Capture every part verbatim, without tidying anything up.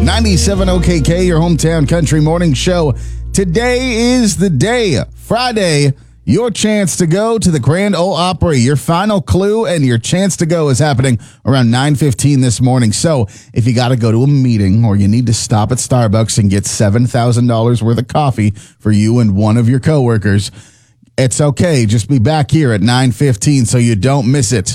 ninety-seven O K K, your hometown country morning show. Today is the day, Friday, your chance to go to the Grand Ole Opry. Your final clue and your chance to go is happening around nine fifteen this morning. So if you got to go to a meeting or you need to stop at Starbucks and get seven thousand dollars worth of coffee for you and one of your coworkers, it's okay. Just be back here at nine fifteen so you don't miss it.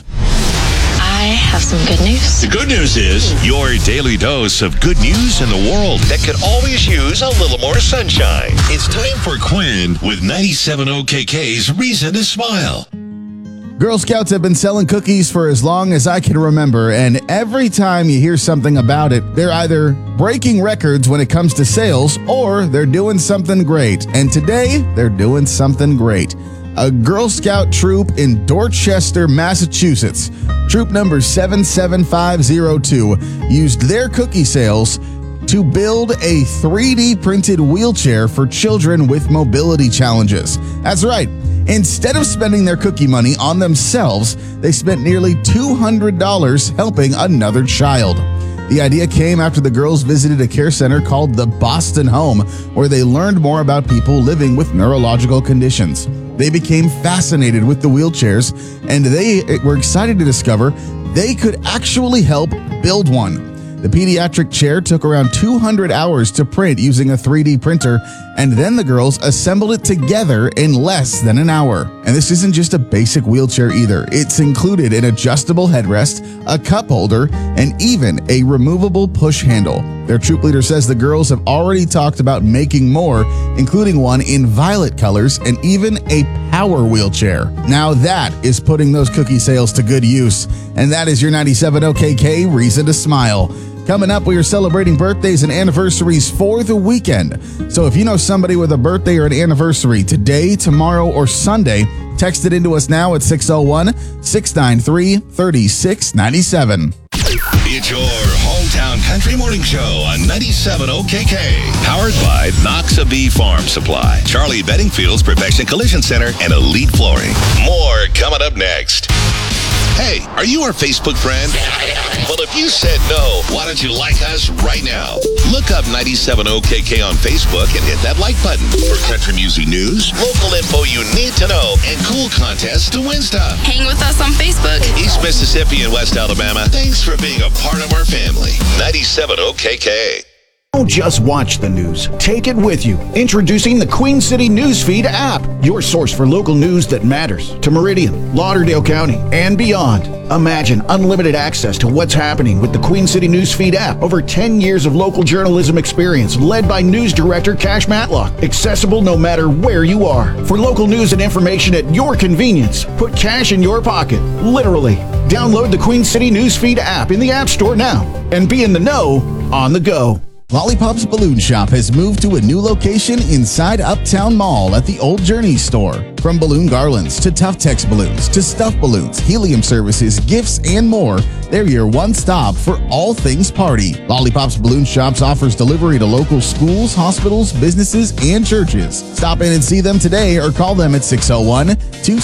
I have some good news. The good news is your daily dose of good news in the world that could always use a little more sunshine. It's time for Quinn with ninety-seven O K K's Reason to Smile. Girl Scouts have been selling cookies for as long as I can remember, and every time you hear something about it, they're either breaking records when it comes to sales or they're doing something great. And today, they're doing something great. A Girl Scout troop in Dorchester, Massachusetts, troop number seven seven five zero two, used their cookie sales to build a three D printed wheelchair for children with mobility challenges. That's right. Instead of spending their cookie money on themselves, they spent nearly two hundred dollars helping another child. The idea came after the girls visited a care center called the Boston Home, where they learned more about people living with neurological conditions. They became fascinated with the wheelchairs, and they were excited to discover they could actually help build one. The pediatric chair took around two hundred hours to print using a three D printer, and then the girls assembled it together in less than an hour. And this isn't just a basic wheelchair either. It's included an adjustable headrest, a cup holder, and even a removable push handle. Their troop leader says the girls have already talked about making more, including one in violet colors and even a power wheelchair. Now that is putting those cookie sales to good use. And that is your ninety-seven O K K Reason to Smile. Coming up, we are celebrating birthdays and anniversaries for the weekend. So if you know somebody with a birthday or an anniversary today, tomorrow, or Sunday, text it into us now at six oh one, six nine three, three six nine seven. It's your hometown country morning show on ninety-seven O K K. Powered by Noxa Farm Supply, Charlie Bedingfield's Perfection Collision Center, and Elite Flooring. More coming up next. Hey, are you our Facebook friend? Well, if you said no, why don't you like us right now? Look up ninety-seven O K K on Facebook and hit that like button for country music news, local info you need to know, and cool contests to win stuff. Hang with us on Facebook. East Mississippi and West Alabama, thanks for being a part of our family. ninety-seven O K K. Don't just watch the news. Take it with you. Introducing the Queen City Newsfeed app, your source for local news that matters to Meridian, Lauderdale County, and beyond. Imagine unlimited access to what's happening with the Queen City Newsfeed app. Over ten years of local journalism experience led by news director Cash Matlock. Accessible no matter where you are. For local news and information at your convenience, put cash in your pocket. Literally. Download the Queen City Newsfeed app in the App Store now and be in the know on the go. Lollipop's Balloon Shop has moved to a new location inside Uptown Mall at the Old Journey store. From balloon garlands to Tuftex balloons to stuffed balloons, helium services, gifts, and more, they're your one stop for all things party. Lollipop's Balloon Shops offers delivery to local schools, hospitals, businesses, and churches. Stop in and see them today or call them at six oh one, two